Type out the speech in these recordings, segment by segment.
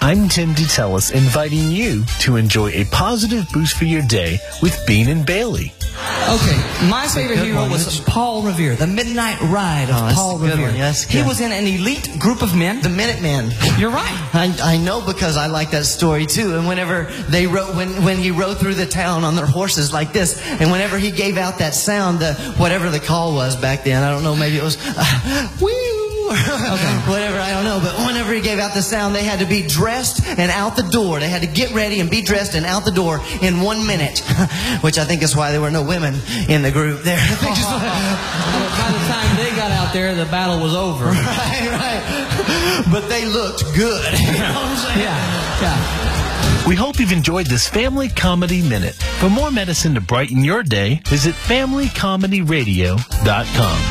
I'm Tim DeTellis, inviting you to enjoy a positive boost for your day with Bean and Bailey. Okay, my favorite hero was Paul Revere, the Midnight Ride of Paul Revere. Yes, he was in an elite group of men. The Minutemen. You're right. I know because I like that story too. And whenever they rode, when he rode through the town on their horses like this, and whenever he gave out that sound, whatever the call was back then, I don't know, maybe it was woo. Whatever, I don't know. But whenever he gave out the sound, they had to be dressed and out the door. They had to get ready and be dressed and out the door in 1 minute. Which I think is why there were no women in the group there. By the time they got out there, the battle was over. Right. But they looked good. You know what I'm saying? Yeah. We hope you've enjoyed this Family Comedy Minute. For more medicine to brighten your day, visit FamilyComedyRadio.com.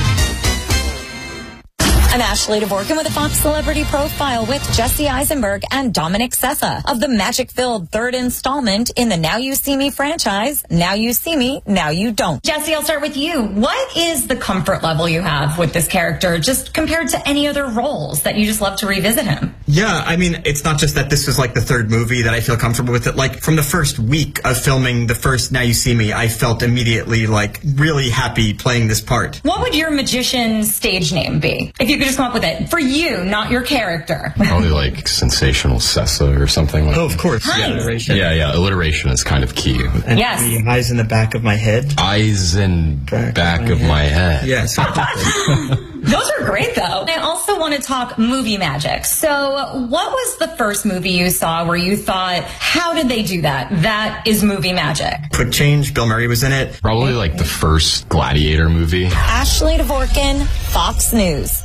I'm Ashley Dvorkin with a Fox Celebrity Profile with Jesse Eisenberg and Dominic Sessa of the magic-filled third installment in the Now You See Me franchise, Now You See Me, Now You Don't. Jesse, I'll start with you. What is the comfort level you have with this character, just compared to any other roles that you just love to revisit him? Yeah, I mean, it's not just that this was like the third movie that I feel comfortable with it. Like, from the first week of filming the first Now You See Me, I felt immediately, like, really happy playing this part. What would your magician stage name be? If you could just come up with it. For you, not your character. Probably like Sensational Sessa or something like that. Oh, of course. Hi. Yeah, alliteration. Yeah, alliteration is kind of key. And Yes. the eyes in the back of my head. Eyes in back of my head. Yes. Those are great, though. I also want to talk movie magic. So, what was the first movie you saw where you thought, how did they do that? That is movie magic. Quick Change, Bill Murray was in it. Probably like the first Gladiator movie. Ashley Dvorkin, Fox News.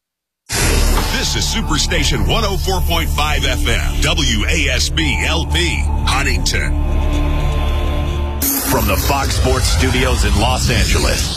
This is Superstation 104.5 FM, WASB LP, Huntington. From the Fox Sports Studios in Los Angeles,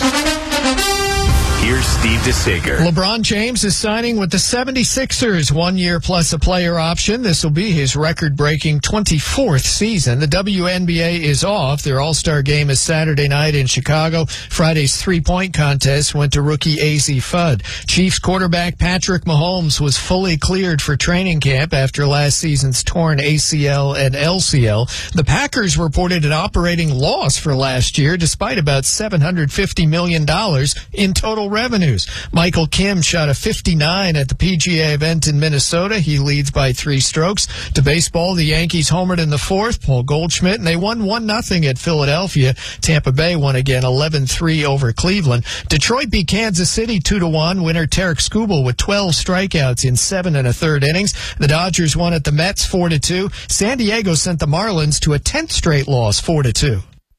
here's Steve DeSager. LeBron James is signing with the 76ers, 1 year plus a player option. This will be his record-breaking 24th season. The WNBA is off. Their All-Star game is Saturday night in Chicago. Friday's three-point contest went to rookie AZ Fudd. Chiefs quarterback Patrick Mahomes was fully cleared for training camp after last season's torn ACL and LCL. The Packers reported an operating loss for last year, despite about $750 million in total revenues. Michael Kim shot a 59 at the PGA event in Minnesota. He leads by 3 strokes. To baseball, the Yankees homered in the fourth. Paul Goldschmidt, and they won 1-0 at Philadelphia. Tampa Bay won again 11-3 over Cleveland. Detroit beat Kansas City 2-1. Winner Tarek Skubal with 12 strikeouts in 7 1/3 innings. The Dodgers won at the Mets 4-2. San Diego sent the Marlins to a 10th straight loss 4-2.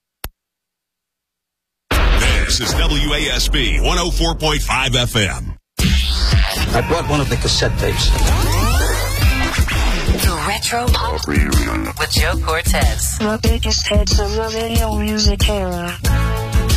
This is WASB 104.5 FM. I brought one of the cassette tapes. The Retro Pop with Joe Cortez. The biggest hits of the video music era.